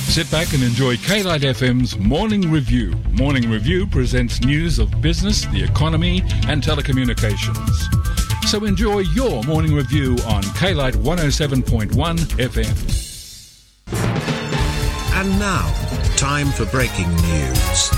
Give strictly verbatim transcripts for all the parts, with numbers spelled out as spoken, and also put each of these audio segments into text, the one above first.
Sit back and enjoy K-Lite F M's Morning Review. Morning Review presents news of business, the economy, and telecommunications. So enjoy your morning review on K-Lite one oh seven point one F M. And now, time for breaking news.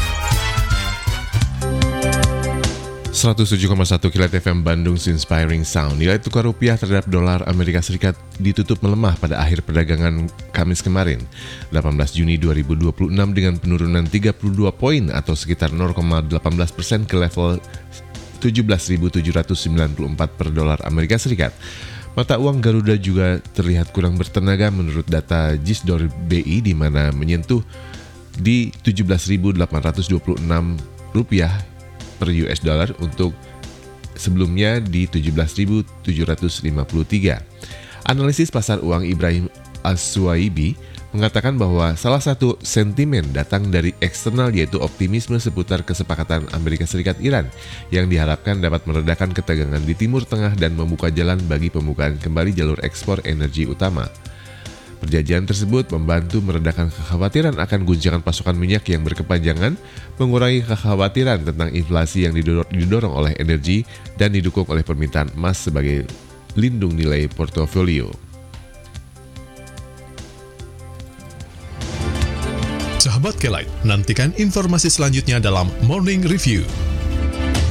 seratus tujuh koma satu K-Lite F M Bandung's Inspiring Sound. Nilai tukar rupiah terhadap dolar Amerika Serikat ditutup melemah pada akhir perdagangan Kamis kemarin, delapan belas Juni dua ribu dua puluh enam, dengan penurunan tiga puluh dua poin atau sekitar nol koma delapan belas persen ke level tujuh belas ribu tujuh ratus sembilan puluh empat per dolar Amerika Serikat. Mata uang Garuda juga terlihat kurang bertenaga menurut data J I S D O R B I, di mana menyentuh di tujuh belas ribu delapan ratus dua puluh enam rupiah per U S dollar untuk sebelumnya di tujuh belas ribu tujuh ratus lima puluh tiga. Analisis pasar uang Ibrahim As-Suwaibi mengatakan bahwa salah satu sentimen datang dari eksternal, yaitu optimisme seputar kesepakatan Amerika Serikat-Iran yang diharapkan dapat meredakan ketegangan di Timur Tengah dan membuka jalan bagi pembukaan kembali jalur ekspor energi utama. Perjanjian tersebut membantu meredakan kekhawatiran akan guncangan pasokan minyak yang berkepanjangan, mengurangi kekhawatiran tentang inflasi yang didorong oleh energi, dan didukung oleh permintaan emas sebagai lindung nilai portofolio. Sahabat K-Lite, nantikan informasi selanjutnya dalam Morning Review.